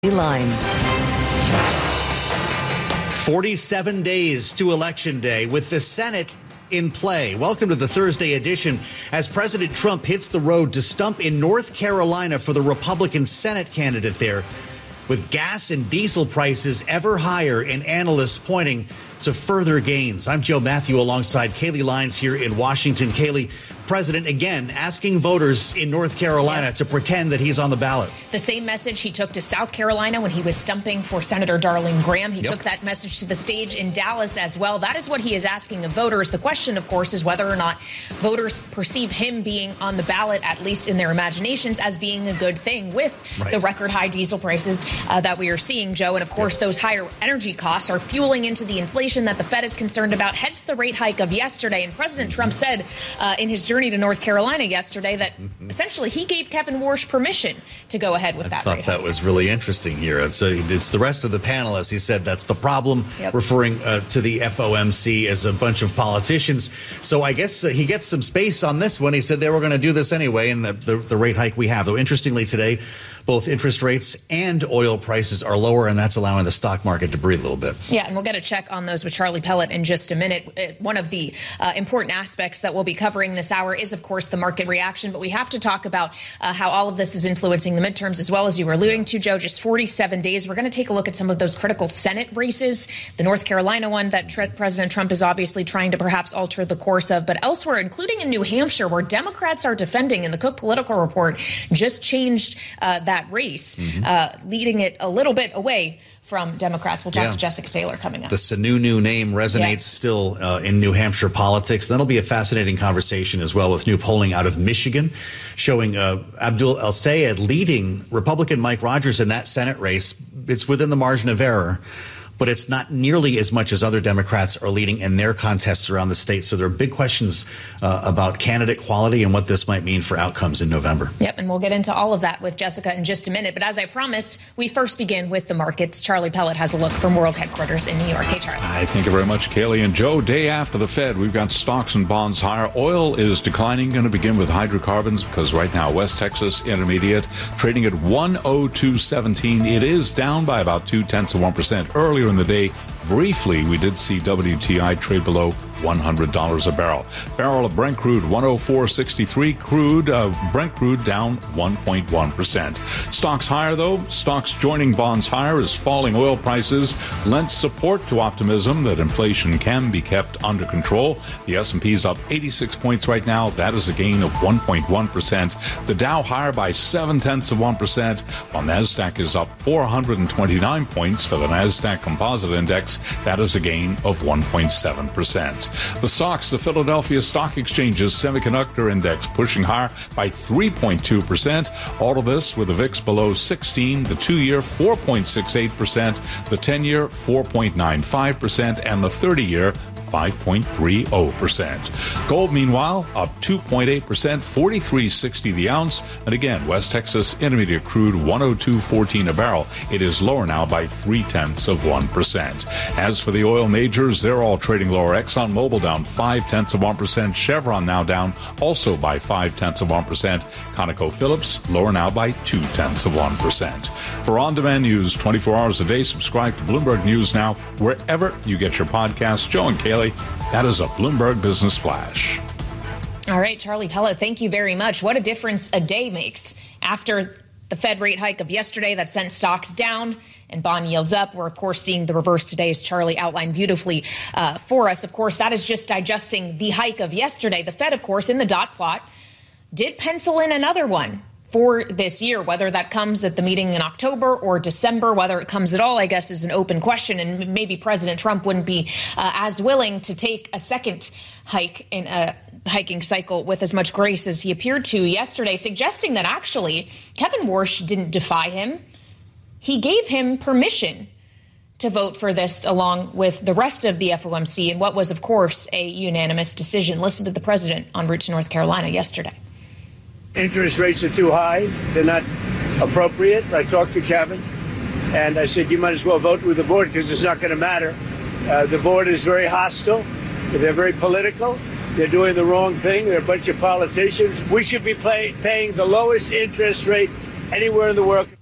Lines. 47 days to Election Day with the Senate in play. Welcome to the Thursday edition as President Trump hits the road to stump in North Carolina for the Republican Senate candidate there, with gas and diesel prices ever higher and analysts pointing to further gains. I'm Joe Matthew alongside Kaylee Lines here in Washington. Kaylee, President again asking voters in North Carolina to pretend that he's on the ballot. The same message he took to South Carolina when he was stumping for Senator Darlene Graham. He took that message to the stage in Dallas as well. That is what he is asking of voters. The question, of course, is whether or not voters perceive him being on the ballot, at least in their imaginations, as being a good thing with the record high diesel prices that we are seeing, Joe. And of course, those higher energy costs are fueling into the inflation that the Fed is concerned about, hence the rate hike of yesterday. And President Trump said in his journey to North Carolina yesterday that essentially he gave Kevin Warsh permission to go ahead with that rate hike. I thought that was really interesting here. It's the rest of the panelists. He said that's the problem, referring to the FOMC as a bunch of politicians. So I guess he gets some space on this one. He said they were going to do this anyway, and the rate hike we have. Though interestingly today, both interest rates and oil prices are lower, and that's allowing the stock market to breathe a little bit. Yeah, and we'll get a check on those with Charlie Pellet in just a minute. One of the important aspects that we'll be covering this hour is, of course, the market reaction. But we have to talk about how all of this is influencing the midterms, as well as you were alluding to, Joe. Just 47 days. We're going to take a look at some of those critical Senate races. The North Carolina one that President Trump is obviously trying to perhaps alter the course of. But elsewhere, including in New Hampshire, where Democrats are defending, and the Cook Political Report just changed that race, leading it a little bit away from Democrats. We'll talk to Jessica Taylor coming up. The Sununu name resonates still in New Hampshire politics. That'll be a fascinating conversation as well, with new polling out of Michigan showing Abdul El-Sayed leading Republican Mike Rogers in that Senate race. It's within the margin of error, but it's not nearly as much as other Democrats are leading in their contests around the state. So there are big questions about candidate quality and what this might mean for outcomes in November. Yep, and we'll get into all of that with Jessica in just a minute. But as I promised, we first begin with the markets. Charlie Pellet has a look from World Headquarters in New York. Hey, Charlie. Hi, thank you very much, Kaylee. And Joe, day after the Fed, we've got stocks and bonds higher. Oil is declining. Going to begin with hydrocarbons because right now West Texas Intermediate trading at 102.17. It is down by about 0.2%. Earlier in the day, briefly, we did see WTI trade below $100 a barrel. Barrel of Brent crude, 104.63. Brent crude down 1.1%. Stocks higher, though. Stocks joining bonds higher as falling oil prices lent support to optimism that inflation can be kept under control. The S&P is up 86 points right now. That is a gain of 1.1%. The Dow higher by 0.7%, while NASDAQ is up 429 points for the NASDAQ Composite Index. That is a gain of 1.7%. The SOX, the Philadelphia Stock Exchange's Semiconductor Index, pushing higher by 3.2%. All of this with the VIX below 16, the 2-year 4.68%, the 10-year 4.95%, and the 30-year 5.30%. Gold, meanwhile, up 2.8%, $43.60 the ounce. And again, West Texas Intermediate crude, 102.14 a barrel. It is lower now by 0.3%. As for the oil majors, they're all trading lower. ExxonMobil down 0.5%. Chevron now down also by 0.5%. ConocoPhillips lower now by 0.2%. For on-demand news 24 hours a day, subscribe to Bloomberg News Now wherever you get your podcasts. Joe and Kaylee, that is a Bloomberg Business Flash. All right, Charlie Pellet, thank you very much. What a difference a day makes. After the Fed rate hike of yesterday that sent stocks down and bond yields up, we're, of course, seeing the reverse today, as Charlie outlined beautifully for us. Of course, that is just digesting the hike of yesterday. The Fed, of course, in the dot plot, did pencil in another one for this year. Whether that comes at the meeting in October or December, whether it comes at all, I guess, is an open question. And maybe President Trump wouldn't be as willing to take a second hike in a hiking cycle with as much grace as he appeared to yesterday, suggesting that actually Kevin Warsh didn't defy him. He gave him permission to vote for this along with the rest of the FOMC in what was, of course, a unanimous decision. Listen to the president en route to North Carolina yesterday. Interest rates are too high. They're not appropriate. I talked to Kevin, and I said, you might as well vote with the board because it's not going to matter. The board is very hostile. They're very political. They're doing the wrong thing. They're a bunch of politicians. We should be paying the lowest interest rate anywhere in the world.